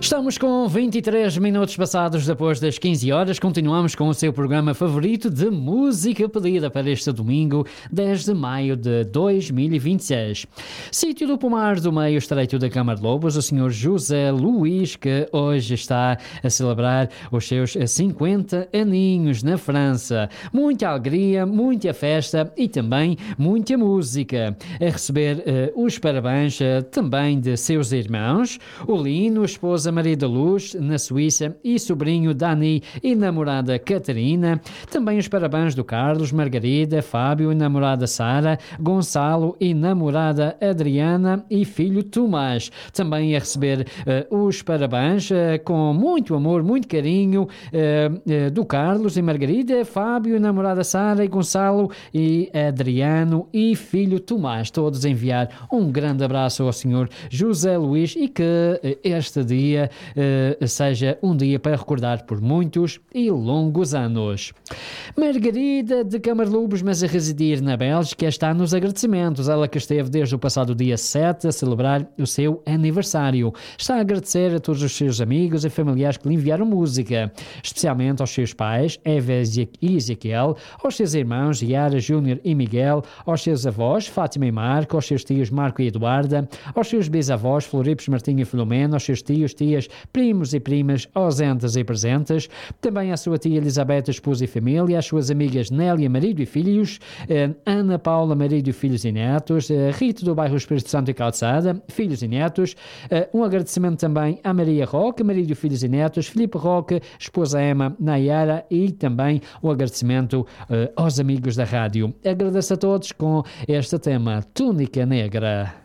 Estamos com 23 minutos passados depois das 15 horas. Continuamos com o seu programa favorito de música pedida para este domingo, 10 de maio de 2026. Sítio do Pomar do Meio Estreito da Câmara de Lobos, o Sr. José Luís, que hoje está a celebrar os seus 50 aninhos na França. Muita alegria, muita festa e também muita música. A receber os parabéns também de seus irmãos, o Lino, esposa Maria da Luz, na Suíça, e sobrinho Dani e namorada Catarina. Também os parabéns do Carlos, Margarida, Fábio e namorada Sara, Gonçalo e namorada Adriana e filho Tomás. Também a receber os parabéns com muito amor, muito carinho do Carlos e Margarida, Fábio e namorada Sara e Gonçalo e Adriano e filho Tomás. Todos enviar um grande abraço ao Sr. José Luís e que este dia seja um dia para recordar por muitos e longos anos. Margarida de Câmara de Lobos, mas a residir na Bélgica, está nos agradecimentos. Ela que esteve desde o passado dia 7 a celebrar o seu aniversário. Está a agradecer a todos os seus amigos e familiares que lhe enviaram música, especialmente aos seus pais, Eva e Ezequiel, aos seus irmãos, Yara, Júnior e Miguel, aos seus avós, Fátima e Marco, aos seus tios Marco e Eduarda, aos seus bisavós, Floripos, Martinho e Filomena, aos seus tios, tias, primos e primas, ausentes e presentes, também à sua tia Elizabeth, esposa e família, às suas amigas Nélia, marido e filhos, Ana Paula, marido e filhos e netos, Rito do bairro Espírito Santo e Calçada, filhos e netos, um agradecimento também à Maria Roque, marido e filhos e netos, Filipe Roque, esposa Emma, Nayara, e também um agradecimento aos amigos da rádio. Agradeço a todos com este tema, Túnica Negra.